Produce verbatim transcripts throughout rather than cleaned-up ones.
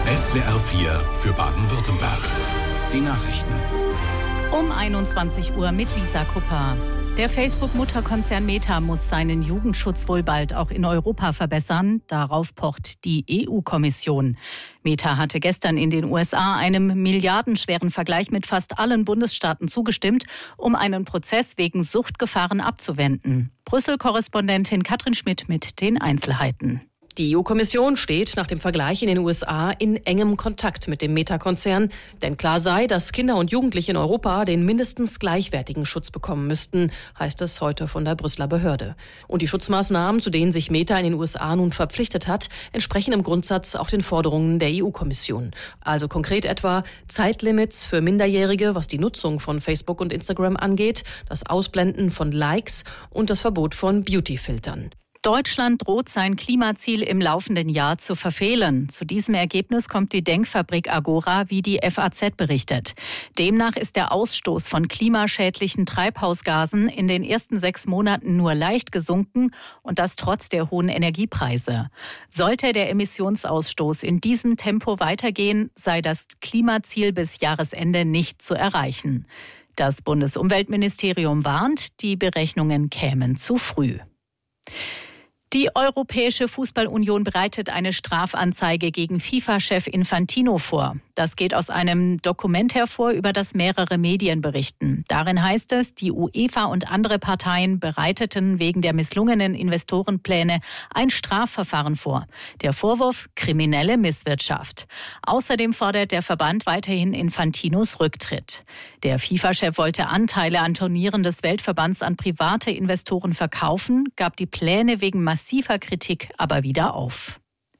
S W R vier für Baden-Württemberg. Die Nachrichten. Um einundzwanzig Uhr mit Lisa Kupper. Der Facebook-Mutterkonzern Meta muss seinen Jugendschutz wohl bald auch in Europa verbessern. Darauf pocht die E U-Kommission. Meta hatte gestern in den U S A einem milliardenschweren Vergleich mit fast allen Bundesstaaten zugestimmt, um einen Prozess wegen Suchtgefahren abzuwenden. Brüssel-Korrespondentin Katrin Schmidt mit den Einzelheiten. Die E U-Kommission steht nach dem Vergleich in den U S A in engem Kontakt mit dem Meta-Konzern. Denn klar sei, dass Kinder und Jugendliche in Europa den mindestens gleichwertigen Schutz bekommen müssten, heißt es heute von der Brüsseler Behörde. Und die Schutzmaßnahmen, zu denen sich Meta in den U S A nun verpflichtet hat, entsprechen im Grundsatz auch den Forderungen der E U-Kommission. Also konkret etwa Zeitlimits für Minderjährige, was die Nutzung von Facebook und Instagram angeht, das Ausblenden von Likes und das Verbot von Beauty-Filtern. Deutschland droht sein Klimaziel im laufenden Jahr zu verfehlen. Zu diesem Ergebnis kommt die Denkfabrik Agora, wie die F A Z berichtet. Demnach ist der Ausstoß von klimaschädlichen Treibhausgasen in den ersten sechs Monaten nur leicht gesunken und das trotz der hohen Energiepreise. Sollte der Emissionsausstoß in diesem Tempo weitergehen, sei das Klimaziel bis Jahresende nicht zu erreichen. Das Bundesumweltministerium warnt, die Berechnungen kämen zu früh. Die Europäische Fußballunion bereitet eine Strafanzeige gegen FIFA-Chef Infantino vor. Das geht aus einem Dokument hervor, über das mehrere Medien berichten. Darin heißt es, die UEFA und andere Parteien bereiteten wegen der misslungenen Investorenpläne ein Strafverfahren vor. Der Vorwurf: kriminelle Misswirtschaft. Außerdem fordert der Verband weiterhin Infantinos Rücktritt. Der FIFA-Chef wollte Anteile an Turnieren des Weltverbands an private Investoren verkaufen, gab die Pläne wegen massiver Kritik aber wieder auf.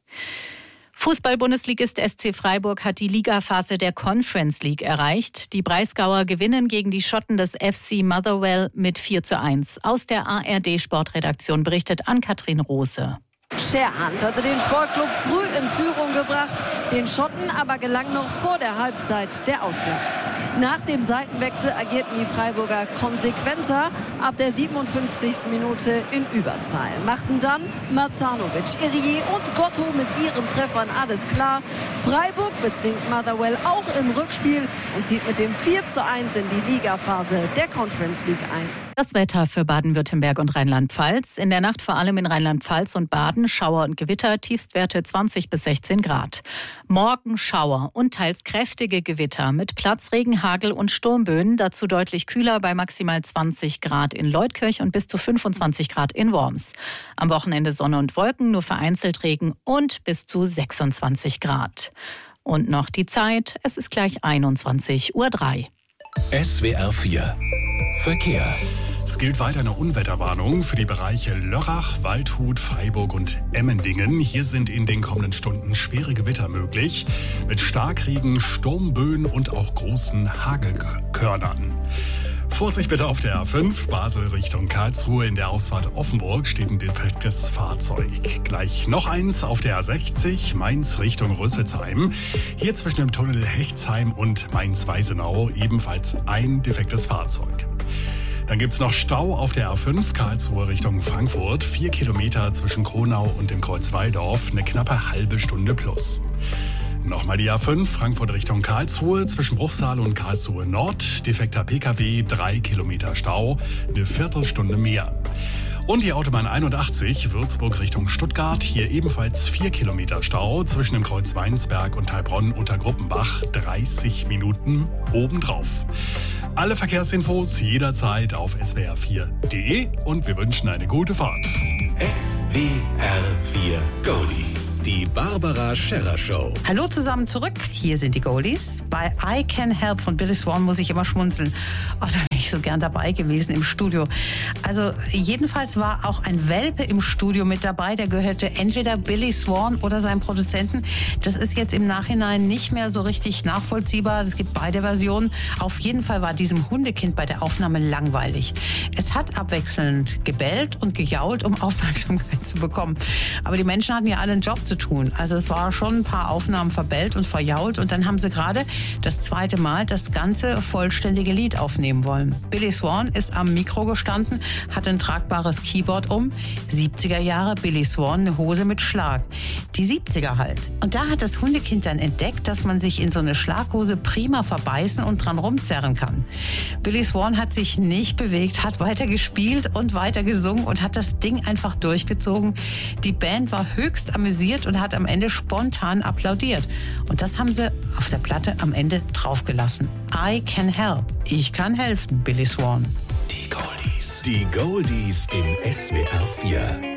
Fußball-Bundesligist S C Freiburg hat die Ligaphase der Conference League erreicht. Die Breisgauer gewinnen gegen die Schotten des F C Motherwell mit vier zu eins. Aus der A R D-Sportredaktion berichtet Ann-Kathrin Rose. Scherhand hatte den Sportclub früh in Führung gebracht. Den Schotten aber gelang noch vor der Halbzeit der Ausgleich. Nach dem Seitenwechsel agierten die Freiburger konsequenter. Ab der siebenundfünfzigsten Minute in Überzahl machten dann Marzanovic, Irié und Gotto mit ihren Treffern alles klar. Freiburg bezwingt Motherwell auch im Rückspiel und zieht mit dem vier zu eins in die Ligaphase der Conference League ein. Das Wetter für Baden-Württemberg und Rheinland-Pfalz. In der Nacht vor allem in Rheinland-Pfalz und Baden Schauer und Gewitter, Tiefstwerte zwanzig bis sechzehn Grad. Morgen Schauer und teils kräftige Gewitter mit Platzregen, Hagel und Sturmböen. Dazu deutlich kühler bei maximal zwanzig Grad in Leutkirch und bis zu fünfundzwanzig Grad in Worms. Am Wochenende Sonne und Wolken, nur vereinzelt Regen und bis zu sechsundzwanzig Grad. Und noch die Zeit, es ist gleich einundzwanzig Uhr drei. S W R vier Verkehr. Es gilt weiter eine Unwetterwarnung für die Bereiche Lörrach, Waldhut, Freiburg und Emmendingen. Hier sind in den kommenden Stunden schwere Gewitter möglich, mit Starkregen, Sturmböen und auch großen Hagelkörnern. Vorsicht bitte auf der A fünf, Basel Richtung Karlsruhe. In der Ausfahrt Offenburg steht ein defektes Fahrzeug. Gleich noch eins auf der A sechzig, Mainz Richtung Rüsselsheim. Hier zwischen dem Tunnel Hechtsheim und Mainz-Weisenau ebenfalls ein defektes Fahrzeug. Dann gibt's noch Stau auf der A fünf, Karlsruhe Richtung Frankfurt. Vier Kilometer zwischen Kronau und dem Kreuz Walldorf, eine knappe halbe Stunde plus. Nochmal die A fünf, Frankfurt Richtung Karlsruhe, zwischen Bruchsal und Karlsruhe Nord. Defekter P K W, drei Kilometer Stau, eine Viertelstunde mehr. Und die Autobahn einundachtzig, Würzburg Richtung Stuttgart. Hier ebenfalls vier Kilometer Stau zwischen dem Kreuz Weinsberg und Heilbronn unter Gruppenbach. dreißig Minuten obendrauf. Alle Verkehrsinfos jederzeit auf S W R vier punkt de und wir wünschen eine gute Fahrt. S W R vier Goldies. Die Barbara Scherrer Show. Hallo zusammen zurück. Hier sind die Goldies. Bei I Can Help von Billy Swan muss ich immer schmunzeln. Oh, da wäre ich so gern dabei gewesen im Studio. Also jedenfalls war auch ein Welpe im Studio mit dabei. Der gehörte entweder Billy Swan oder seinem Produzenten. Das ist jetzt im Nachhinein nicht mehr so richtig nachvollziehbar. Es gibt beide Versionen. Auf jeden Fall war diesem Hundekind bei der Aufnahme langweilig. Es hat abwechselnd gebellt und gejault, um Aufmerksamkeit zu bekommen. Aber die Menschen hatten ja alle einen Job zu tun. Also es war schon ein paar Aufnahmen verbellt und verjault und dann haben sie gerade das zweite Mal das ganze vollständige Lied aufnehmen wollen. helfen. Billy Swan ist am Mikro gestanden, hat ein tragbares Keyboard um. siebziger Jahre, Billy Swan, eine Hose mit Schlag. Die siebziger halt. Und da hat das Hundekind dann entdeckt, dass man sich in so eine Schlaghose prima verbeißen und dran rumzerren kann. Billy Swan hat sich nicht bewegt, hat weiter gespielt und weiter gesungen und hat das Ding einfach durchgezogen. Die Band war höchst amüsiert und hat am Ende spontan applaudiert. Und das haben sie auf der Platte am Ende draufgelassen. I can help. Ich kann helfen, Billy Swan. Die Goldies. Die Goldies in S W R vier.